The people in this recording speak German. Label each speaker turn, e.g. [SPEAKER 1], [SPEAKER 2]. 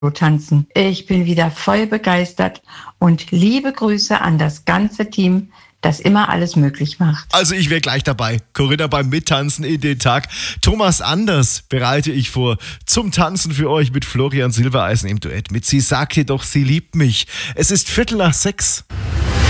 [SPEAKER 1] tanzen. Ich bin wieder voll begeistert und liebe Grüße an das ganze Team, das immer alles möglich macht.
[SPEAKER 2] Also ich wäre gleich dabei. Corinna beim Mittanzen in den Tag. Thomas Anders bereite ich vor zum Tanzen für euch mit Florian Silbereisen im Duett mit Sie sagt ihr doch, sie liebt mich. Es ist 5:45.